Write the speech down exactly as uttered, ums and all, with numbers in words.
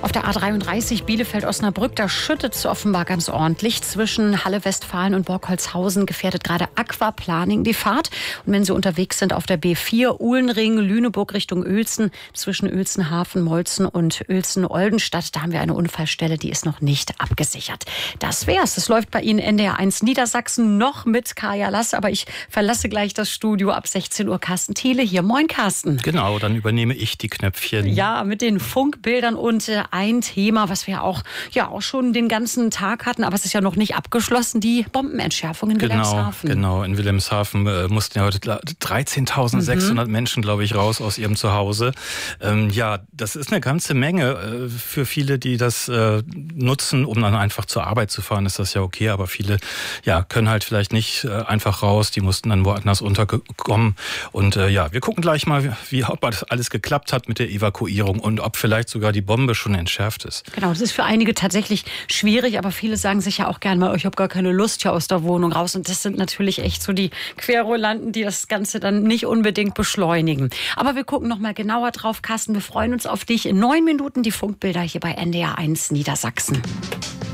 Auf der A dreiunddreißig Bielefeld-Osnabrück, da schüttet es offenbar ganz ordentlich. Zwischen Halle-Westfalen und Borkholzhausen gefährdet gerade Aquaplaning die Fahrt. Und wenn Sie unterwegs sind auf der B vier, Uhlenring, Lüneburg Richtung Uelzen, zwischen Uelzenhafen, Molzen und Uelzen-Oldenstadt, da haben wir eine Unfallstelle, die ist noch nicht abgesichert. Das wär's. Es läuft bei Ihnen N D R eins Niedersachsen noch mit Kaya Lass, aber ich verlasse gleich das Studio ab sechzehn Uhr. Carsten Thiele hier. Moin, Carsten. Genau, dann übernehme ich die Knöpfchen. Ja, mit den Funkbildern und äh, ein Thema, was wir auch, ja, auch schon den ganzen Tag hatten, aber es ist ja noch nicht abgeschlossen, die Bombenentschärfung in Genau, Wilhelmshaven. genau. In Wilhelmshaven äh, mussten ja heute dreizehntausendsechshundert mhm. Menschen, glaube ich, raus aus ihrem Zuhause. Ähm, ja, das ist eine ganze Menge. Äh, für viele, die das äh, nutzen, um dann einfach zur Arbeit zu fahren, ist das ja okay. Aber viele ja, können halt vielleicht nicht äh, einfach raus. Die mussten dann woanders unterkommen. Und äh, ja, wir gucken gleich mal, wie ob das alles geklappt hat mit der Evakuierung und ob vielleicht sogar die Bombe schon entschärft ist. Genau, das ist für einige tatsächlich schwierig, aber viele sagen sich ja auch gerne mal, ich habe gar keine Lust hier aus der Wohnung raus. Und das sind natürlich echt so die Querulanten, die das Ganze dann nicht unbedingt beschleunigen. Aber wir gucken noch mal genauer drauf, Carsten. Wir freuen uns auf dich. In neun Minuten die Funkbilder hier bei N D R eins Niedersachsen.